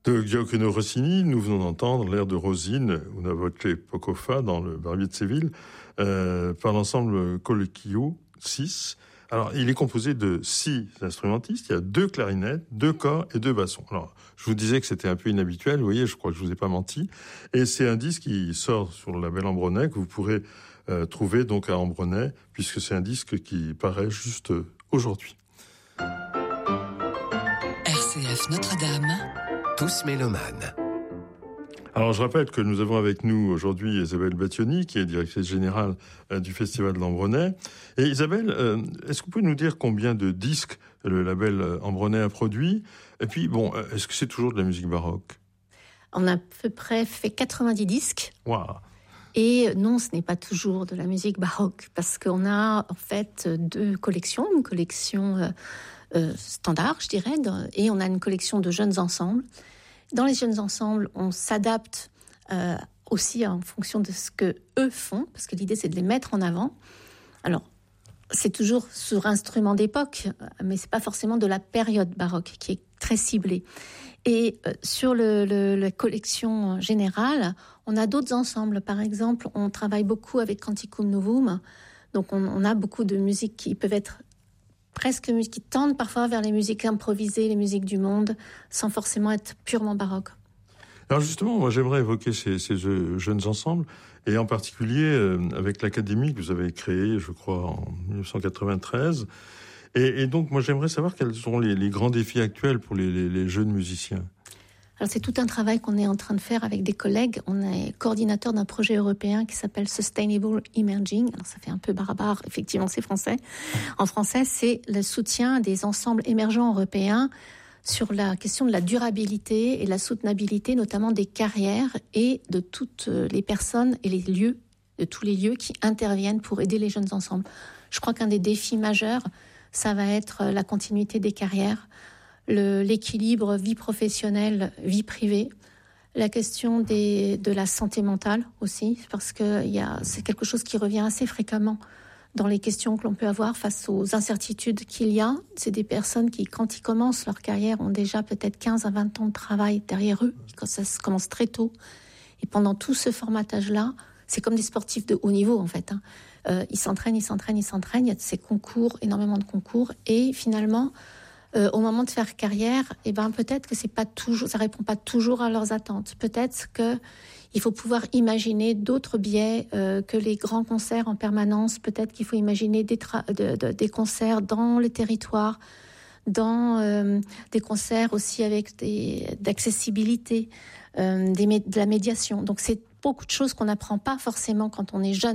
De Gioacchino Rossini, nous venons d'entendre l'air de Rosine, Una voce poco fa, dans le Barbier de Séville, par l'ensemble Collecchio 6. Alors, il est composé de 6 instrumentistes. Il y a 2 clarinettes, 2 corps et 2 bassons. Alors, je vous disais que c'était un peu inhabituel. Vous voyez, je crois que je vous ai pas menti. Et c'est un disque qui sort sur le label Ambronay, que vous pourrez trouver donc à Ambronay, puisque c'est un disque qui paraît juste aujourd'hui. RCF Notre-Dame. Tous mélomanes. Alors, je rappelle que nous avons avec nous aujourd'hui Isabelle Battioni, qui est directrice générale du Festival de l'Ambronay. Et Isabelle, est-ce que vous pouvez nous dire combien de disques le label Ambronay a produit ? Et puis, bon, est-ce que c'est toujours de la musique baroque ? On a à peu près fait 90 disques. Waouh ! Et non, ce n'est pas toujours de la musique baroque, parce qu'on a en fait 2 collections. Une collection standard, je dirais, et on a une collection de jeunes ensembles. Dans les jeunes ensembles, on s'adapte aussi en fonction de ce que eux font, parce que l'idée c'est de les mettre en avant. Alors, c'est toujours sur instrument d'époque, mais c'est pas forcément de la période baroque qui est très ciblée. Et sur la collection générale, on a d'autres ensembles. Par exemple, on travaille beaucoup avec Canticum Novum, donc on a beaucoup de musiques qui peuvent être presque qui tendent parfois vers les musiques improvisées, les musiques du monde, sans forcément être purement baroque. Alors justement, moi j'aimerais évoquer ces jeunes ensembles, et en particulier avec l'Académie que vous avez créée, je crois, en 1993. Et donc moi j'aimerais savoir quels sont les grands défis actuels pour les jeunes musiciens. Alors c'est tout un travail qu'on est en train de faire avec des collègues. On est coordinateur d'un projet européen qui s'appelle Sustainable Emerging. Alors ça fait un peu barbare, effectivement c'est français. En français, c'est le soutien des ensembles émergents européens sur la question de la durabilité et la soutenabilité, notamment des carrières et de toutes les personnes et les lieux, de tous les lieux qui interviennent pour aider les jeunes ensembles. Je crois qu'un des défis majeurs, ça va être la continuité des carrières, l'équilibre vie professionnelle, vie privée, la question de la santé mentale aussi, parce que c'est quelque chose qui revient assez fréquemment dans les questions que l'on peut avoir face aux incertitudes qu'il y a. C'est des personnes qui, quand ils commencent leur carrière, ont déjà peut-être 15 à 20 ans de travail derrière eux, quand ça commence très tôt. Et pendant tout ce formatage-là, c'est comme des sportifs de haut niveau, en fait. Ils s'entraînent. Il y a ces concours, énormément de concours. Et finalement, au moment de faire carrière, peut-être que ça répond pas toujours à leurs attentes. Peut-être qu'il faut pouvoir imaginer d'autres biais que les grands concerts en permanence. Peut-être qu'il faut imaginer des concerts dans les territoires, dans des concerts aussi avec d'accessibilité, de la médiation. Donc c'est beaucoup de choses qu'on n'apprend pas forcément quand on est jeune.